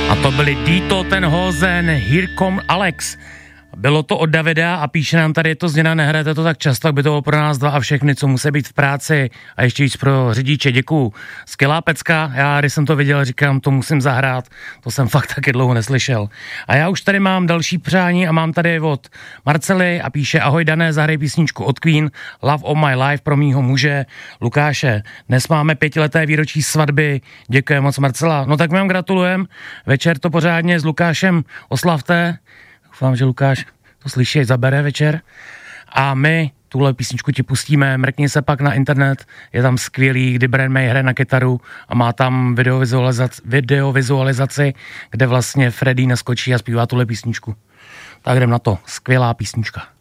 A to byli Dito Tenhosen, Here Come Alex. Bylo to od Davida a píše nám tady, je to změna, nehrajete to tak často, aby to bylo pro nás dva a všechny, co musí být v práci a ještě víc pro řidiče, děkuju. Skvělá pecka, já když jsem to viděl, říkám, to musím zahrát, to jsem fakt taky dlouho neslyšel. A já už tady mám další přání a mám tady od Marcely a píše, ahoj Dané, zahraj písničku od Queen, Love of My Life pro mýho muže Lukáše. Dnes máme 5leté výročí svatby, děkuji moc Marcela. No tak my vám gratulujem, večer to pořádně s Lukášem oslavte. Doufám, že Lukáš to slyší, zabere večer. A my tuhle písničku ti pustíme, mrkni se pak na internet, je tam skvělý, kdy Brian May hraje na kytaru a má tam videovizualizaci, kde vlastně Freddie naskočí a zpívá tuhle písničku. Tak jdem na to, skvělá písnička.